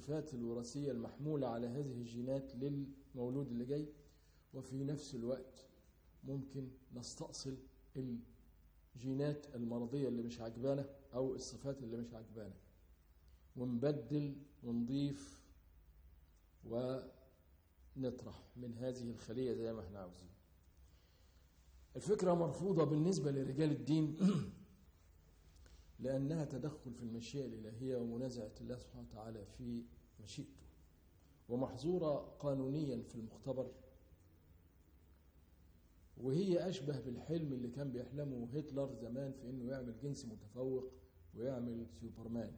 الصفات الوراثية المحمولة على هذه الجينات للمولود اللي جاي، وفي نفس الوقت ممكن نستأصل الجينات المرضية اللي مش عجبانة أو الصفات اللي مش عجبانة، ونبدل ونضيف ونطرح من هذه الخلية زي ما احنا عاوزين. الفكرة مرفوضة بالنسبة لرجال الدين لأنها تدخل في المشيئة الإلهية ومنازعة الله سبحانه وتعالى في مشيئته، ومحظورة قانونيا في المختبر، وهي أشبه بالحلم اللي كان بيحلمه هتلر زمان في إنه يعمل جنس متفوق ويعمل سوبرمان.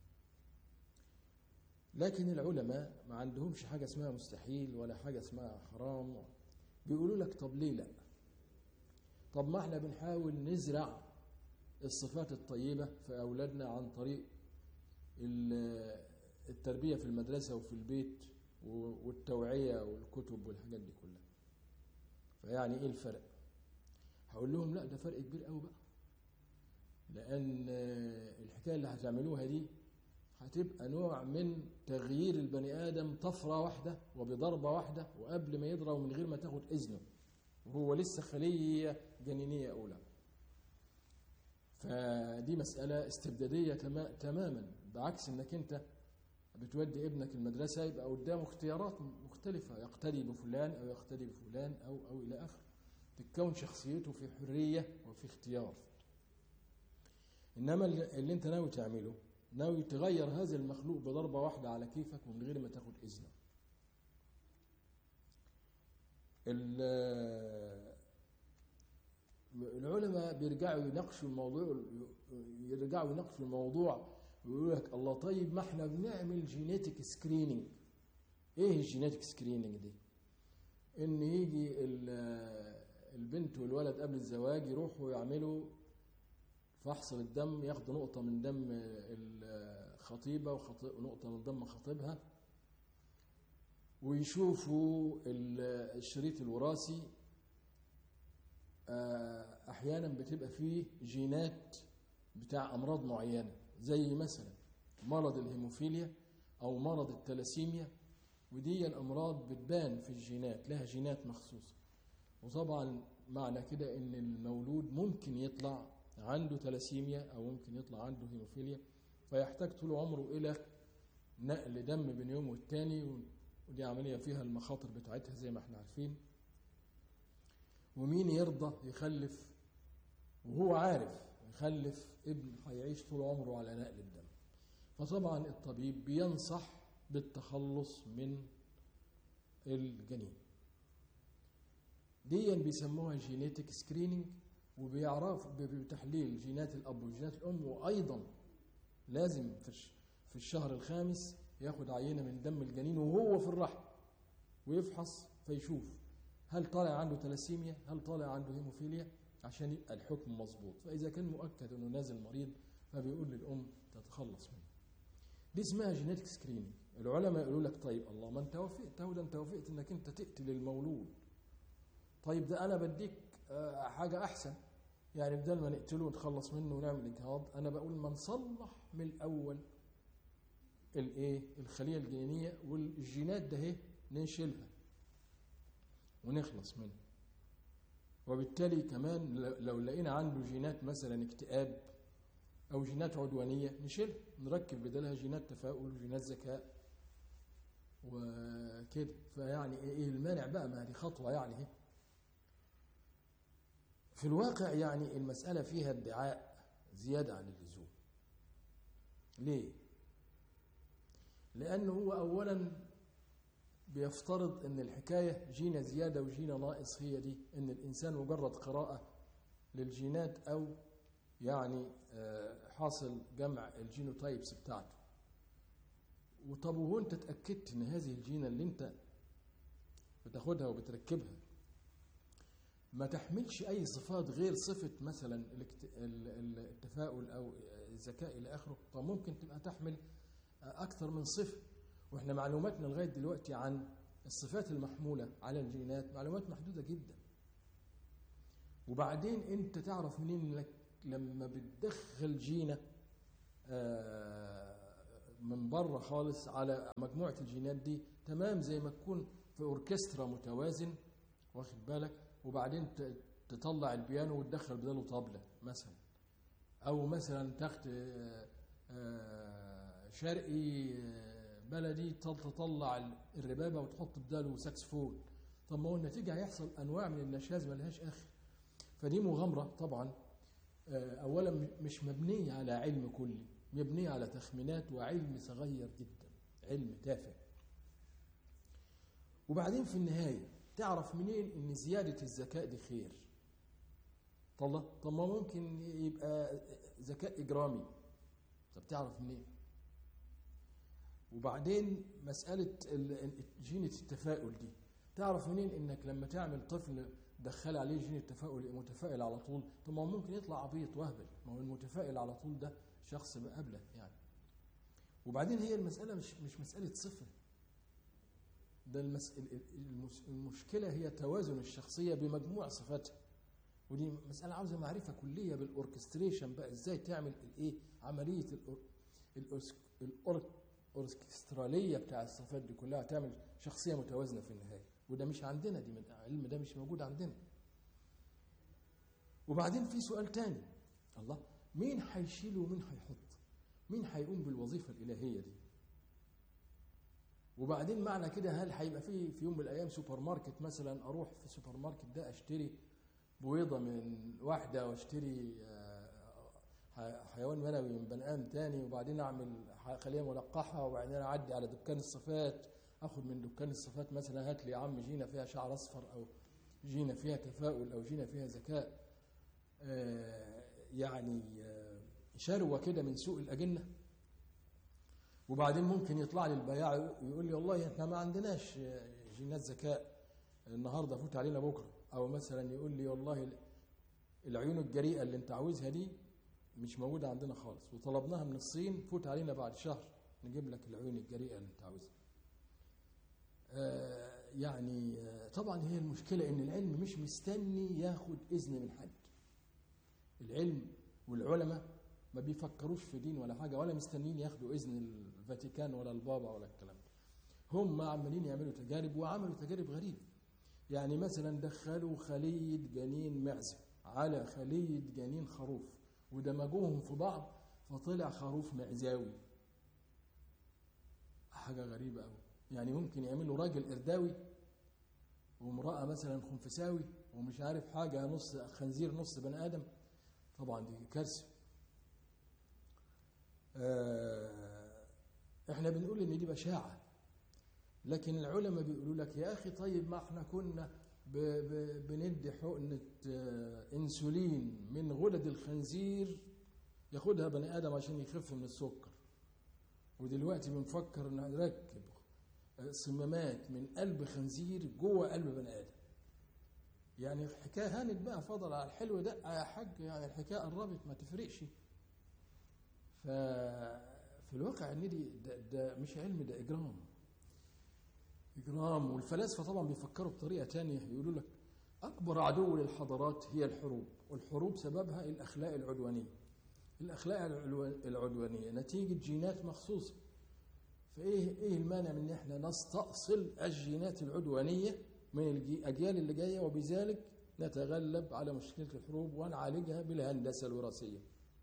لكن العلماء ما عندهمش حاجة اسمها مستحيل ولا حاجة اسمها حرام. بيقولوا لك طب ليه لا؟ طب ما احنا بنحاول نزرع الصفات الطيبة في أولادنا عن طريق التربية في المدرسة وفي البيت والتوعية والكتب والحاجات دي كلها. فيعني ايه الفرق؟ هقول لهم لا، ده فرق كبير قوي بقى، لأن الحكاية اللي هتعملوها دي هتبقى نوع من تغيير البني آدم طفرة واحدة وبضربة واحدة، وقبل ما يضرب من غير ما تاخد إذنه، وهو لسه خلية جنينية أولى. فدي مسألة استبدادية تماما، بعكس انك انت بتودي ابنك المدرسة يبقى قدامه اختيارات مختلفة، يقتدي بفلان او يقتدي بفلان او الى اخره، تتكون شخصيته في حرية وفي اختيار. انما اللي انت ناوي تعمله، ناوي تغير هذا المخلوق بضربة واحدة على كيفك ومن غير ما تاخد اذنه. العلماء بيرجعوا يناقشوا الموضوع ويقولوا لك الله، طيب ما احنا بنعمل جينيتك سكرينينج. ايه الجينيتك سكرينينج دي؟ ان يجي البنت والولد قبل الزواج يروحوا يعملوا فحص للدم، ياخدوا نقطة من دم الخطيبة ونقطة من دم خطيبها، ويشوفوا الشريط الوراثي. احيانا بتبقى فيه جينات بتاع امراض معينه، زي مثلا مرض الهيموفيليا او مرض التلاسيميا، ودي الامراض بتبان في الجينات، لها جينات مخصوصه. وطبعا معنى كده ان المولود ممكن يطلع عنده تلاسيميا او ممكن يطلع عنده هيموفيليا، فيحتاج طول عمره الى نقل دم بين يوم والتاني، ودي عمليه فيها المخاطر بتاعتها زي ما احنا عارفين. ومين يرضى يخلف وهو عارف يخلف ابن هيعيش طول عمره على نقل الدم؟ فطبعا الطبيب بينصح بالتخلص من الجنين. دي بيسموها جينيتك سكرينينج، وبيعرف بتحليل جينات الأب وجينات الأم. وأيضا لازم في الشهر الخامس ياخد عينة من دم الجنين وهو في الرحم ويفحص فيشوف هل طالع عنده تلاسيميا، هل طالع عنده هيموفيليا، عشان يبقى الحكم مظبوط. فإذا كان مؤكد أنه نازل مريض فبيقول للأم تتخلص منه. دي اسمها جينيتك سكرينينج. العلماء يقولوا لك طيب الله، ما انت وافقت، ده انت وافقت انك انت تقتل المولود، طيب ده انا بديك حاجة احسن، يعني بدل ما نقتله ونتخلص منه ونعمل اجهاض، انا بقول ما نصلح من الاول الخلية الجنينية والجينات ده اهي نشيلها ونخلص منه. وبالتالي كمان لو لقينا عنده جينات مثلا اكتئاب او جينات عدوانية نشيلها، نركب بدلها جينات تفاؤل وجينات ذكاء وكده. فيعني ايه المانع بقى؟ ما هذه خطوة يعني. في الواقع يعني المسألة فيها ادعاء زيادة عن اللزوم. ليه؟ لأنه هو أولا بيفترض أن الحكاية جينة زيادة وجينة ناقص، هي دي أن الإنسان مجرد قراءة للجينات أو يعني حاصل جمع الجينوتايبس بتاعته. وطب وهو أنت اتأكدت أن هذه الجينة اللي أنت بتاخدها وبتركبها ما تحملش أي صفات غير صفة مثلا التفاؤل أو الذكاء إلى آخره؟ طب ممكن تبقى تحمل أكثر من صفة، وإحنا معلوماتنا لغاية دلوقتي عن الصفات المحمولة على الجينات معلومات محدودة جدا. وبعدين أنت تعرف منين إنك لما بتدخل جينة من بره خالص على مجموعة الجينات دي، تمام زي ما تكون في أوركسترا متوازن، واخد بالك، وبعدين تطلع البيانو وتدخل بداله طبلة مثلا، أو مثلا تخت شرقي بلدي تطلع الربابة وتحط بداله ساكسفون. طب ما هو النتيجة هيحصل أنواع من النشاز ما لهاش آخر. فدي مغامرة طبعا أولا مش مبنية على علم كلي، مبنية على تخمينات وعلم صغير جدا، علم تافه. وبعدين في النهاية تعرف منين إن زيادة الذكاء دي خير؟ طب ما ممكن يبقى ذكاء إجرامي، طب تعرف منين؟ وبعدين مسألة جين التفاؤل دي، تعرف منين إنك لما تعمل طفل دخل عليه جين التفاؤل متفائل على طول؟ طب ما ممكن يطلع عبيط وهبل، ما هو المتفائل على طول ده شخص مقابله يعني. وبعدين هي المسألة مش مسألة صفة، ده المشكلة هي توازن الشخصية بمجموع صفاتها، ودي مسألة عاوزة معرفة كلية بالأوركستريشن بقى، ازاي تعمل الايه عملية الأوركسترالية بتاع الصفات دي كلها، تعمل شخصية متوازنة في النهاية. وده مش عندنا، دي من العلم ده مش موجود عندنا. وبعدين في سؤال تاني، الله مين هيشيل ومين هيحط؟ مين هيقوم بالوظيفة الإلهية دي؟ وبعدين معنى كده هل هيبقى في يوم من الأيام سوبر ماركت مثلا، أروح في السوبر ماركت ده أشتري بويضة من واحدة وأشتري حيوان منوي من بني آدم تاني، وبعدين أعمل خلية ملقحة، وبعدين أعدي على دكان الصفات أخذ من دكان الصفات مثلا هات لي يا عم جينة فيها شعر أصفر، أو جينة فيها تفاؤل، أو جينة فيها ذكاء، يعني شروة كده من سوق الأجنة. وبعدين ممكن يطلع لي البياع يقول لي والله احنا ما عندناش جينات ذكاء النهارده، فوت علينا بكره. او مثلا يقول لي والله العيون الجريئه اللي انت عاوزها دي مش موجوده عندنا خالص، وطلبناها من الصين، فوت علينا بعد شهر نجيب لك العيون الجريئه اللي انت عاوزها. يعني طبعا هي المشكله ان العلم مش مستني ياخد اذن من حد. العلم والعلماء ما بيفكروش في دين ولا حاجه، ولا مستنيين ياخدوا اذن الفاتيكان ولا البابا ولا الكلام ده. هم عمالين يعملوا تجارب، وعملوا تجارب غريبه. يعني مثلا دخلوا خليه جنين معزه على خليه جنين خروف، ودمجوهم في بعض فطلع خروف معزاوي. حاجه غريبه قوي. يعني ممكن يعملوا راجل قرداوي وامراه مثلا خنفساوي ومش عارف حاجه، نص خنزير نص بني ادم. طبعا دي كارثه. احنا بنقول ان دي بشاعه، لكن العلماء بيقولوا لك يا اخي طيب ما احنا كنا بندي حقنه انسولين من غدد الخنزير ياخدها بني ادم عشان يخف من السكر، ودلوقتي بنفكر نركب صمامات من قلب خنزير جوه قلب بني ادم. يعني الحكايه هانت بقى، فضل على الحلو ده يا حاج، يعني الحكايه قربت ما تفرقش. ففي الواقع ان ده مش علم، ده اجرام. والفلاسفه طبعا بيفكروا بطريقه تانية، يقولوا لك اكبر عدو للحضارات هي الحروب، والحروب سببها الاخلاق العدوانيه. الاخلاق العدوانيه نتيجه جينات مخصوصه. فايه المانع من ان احنا نستأصل الجينات العدوانيه من الاجيال اللي جايه، وبذلك نتغلب على مشكله الحروب ونعالجها بالهندسه الوراثيه.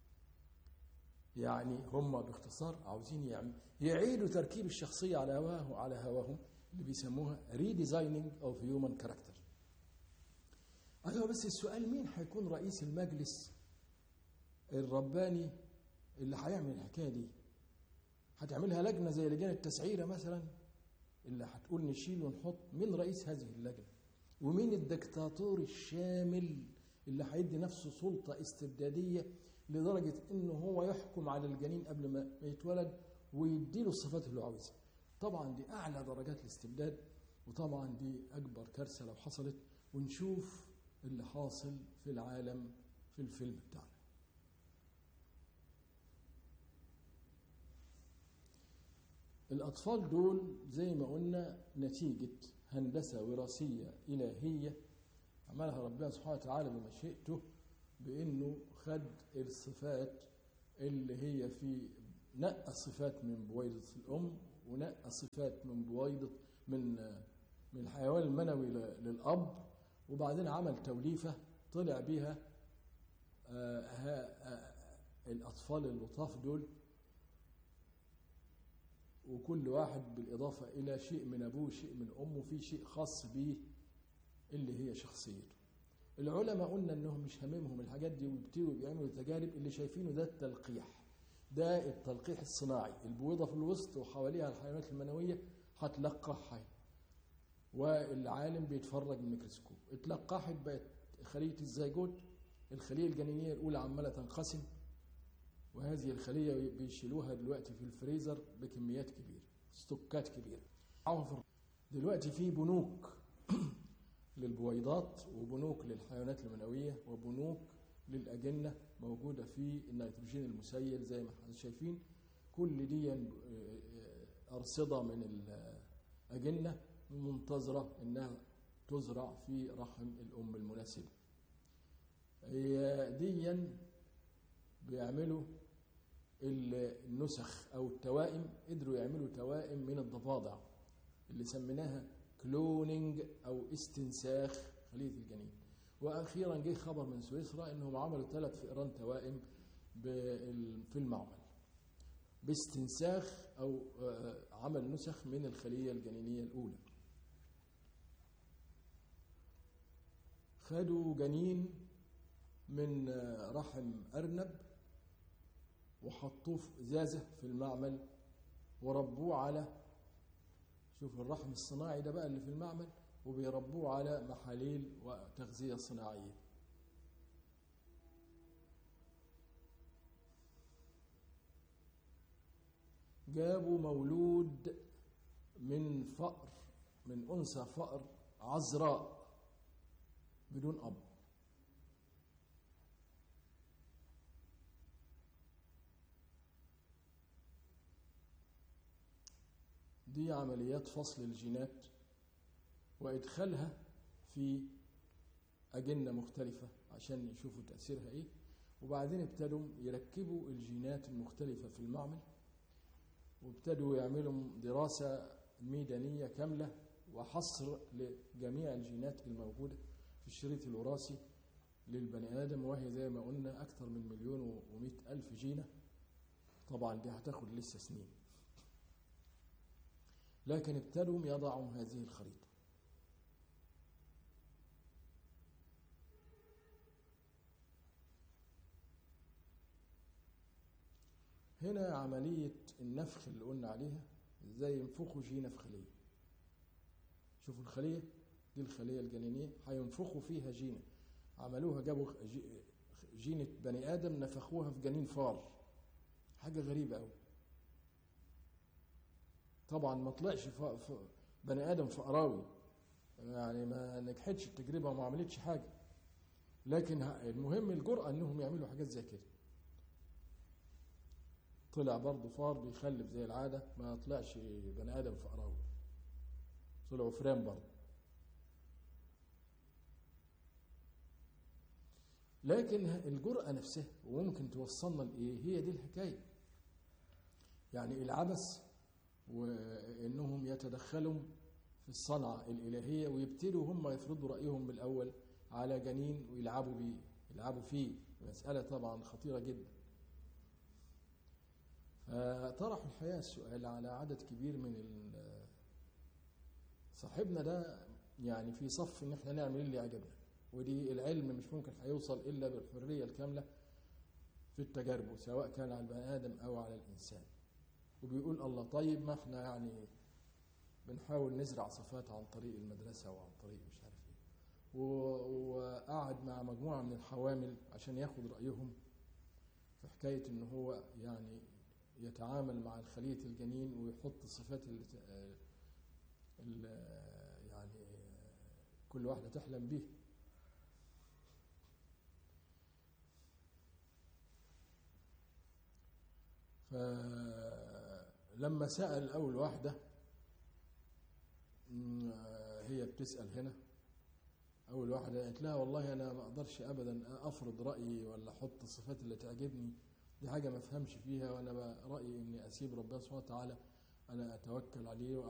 يعني هم باختصار عاوزين يعيدوا تركيب الشخصيه على هواهم، اللي بيسموها redesigning of human character. أيوة، بس السؤال مين هيكون رئيس المجلس الرباني اللي هيعمل الحكايه دي؟ هتعملها لجنه زي لجان التسعيره مثلا اللي هتقول نشيل ونحط؟ مين رئيس هذه اللجنه؟ ومين الدكتاتور الشامل اللي هيدي نفسه سلطه استبداديه لدرجه انه هو يحكم على الجنين قبل ما يتولد ويديله الصفات اللي عاوزها؟ طبعا دي اعلى درجات الاستبداد، وطبعا دي اكبر كارثه لو حصلت. ونشوف اللي حاصل في العالم في الفيلم بتاعنا. الاطفال دول زي ما قلنا نتيجه هندسه وراثيه الهيه عملها ربنا سبحانه وتعالى بمشيئته، بانه خد الصفات اللي هي في نقى صفات من بويضة الأم، ونقى صفات من بويضة من من الحيوان المنوي للأب، وبعدين عمل توليفة طلع بيها الأطفال اللطاف دول، وكل واحد بالإضافة إلى شيء من أبوه شيء من أمه في شيء خاص بيه اللي هي شخصيته. العلماء قلنا إنهم مش هاممهم الحاجات دي، ويبتدوا بيعملوا تجارب. اللي شايفينه ده التلقيح، ده التلقيح الصناعي. البويضة في الوسط وحواليها الحيوانات المنوية هتلقحها، والعالم بيتفرج من الميكروسكوب. اتلقحت بقت خلية الزيجوت، الخلية الجنينية الأولى عمالة تنقسم، وهذه الخلية بيشيلوها دلوقتي في الفريزر بكميات كبيرة، ستوكات كبيرة. دلوقتي في بنوك للبويضات، وبنوك للحيوانات المنوية، وبنوك للأجنة موجودة في النيتروجين المسيل زي ما احنا شايفين. كل دي أرصدة من الأجنة منتظرة إنها تزرع في رحم الأم المناسبة. دي بيعملوا النسخ أو التوائم. قدروا يعملوا توائم من الضفادع اللي سميناها كلونينج أو استنساخ خلية الجنين. وأخيرا جه خبر من سويسرا إنهم عملوا 3 فئران توائم في المعمل باستنساخ أو عمل نسخ من الخلية الجنينية الأولى. خدوا جنين من رحم أرنب وحطوه في إزازة في المعمل، وربوه على، شوف الرحم الصناعي ده بقى اللي في المعمل، وبيربوه على محاليل وتغذية صناعية. جابوا مولود من فأر، من أنثى فأر عذراء بدون أب. دي عمليات فصل الجينات وإدخالها في أجنة مختلفة عشان يشوفوا تأثيرها إيه. وبعدين ابتدوا يركبوا الجينات المختلفة في المعمل، وابتدوا يعملوا دراسة ميدانية كاملة وحصر لجميع الجينات الموجودة في الشريط الوراثي للبني آدم، وهي زي ما قلنا أكثر من 1,100,000 جينة. طبعا دي هتاخد لسه سنين، لكن ابتدوا يضعوا هذه الخريطة. هنا عملية النفخ اللي قلنا عليها، ازاي ينفخوا جينة في خلية. شوفوا الخلية دي الخلية الجنينية، هينفخوا فيها جينة. عملوها، جابوا جينة بني آدم نفخوها في جنين فار. حاجة غريبة قوي. طبعا ما طلعش بني آدم فقراوي، يعني ما نجحتش التجربة وما عملتش حاجة، لكن المهم الجرأة انهم يعملوا حاجات زي كده. طلع برضه فار بيخلف زي العادة، ما طلعش بني آدم فقراوي، طلعوا فران برضه. لكن الجرأة نفسها وممكن توصلنا لإيه، هي دي الحكاية. يعني العبث، وإنهم يتدخلوا في الصنعة الإلهية ويبتدوا هم يفرضوا رأيهم من الأول على جنين ويلعبوا بيه، يلعبوا فيه. مسألة طبعا خطيرة جدا. طرحوا الحقيقة السؤال على عدد كبير من صاحبنا ده، يعني في صف ان احنا نعمل اللي يعجبنا، ودي العلم مش ممكن هيوصل الا بالحرية الكاملة في التجارب، سواء كان على البني آدم او على الانسان. وبيقول الله طيب، ما احنا يعني بنحاول نزرع صفات عن طريق المدرسة وعن طريق مش عارف ايه. وقعد مع مجموعة من الحوامل عشان ياخد رأيهم في حكاية ان هو يعني يتعامل مع خلية الجنين ويحط الصفات اللي يعني كل واحدة تحلم به. فلما سأل أول واحدة، هي بتسأل هنا، أول واحدة قالت لها والله أنا ما أقدرش أبدا أفرض رأيي ولا أحط الصفات اللي تعجبني دي حاجة ما افهمش فيها، وانا رأيي اني اسيب ربنا سبحانه وتعالى، انا اتوكل عليه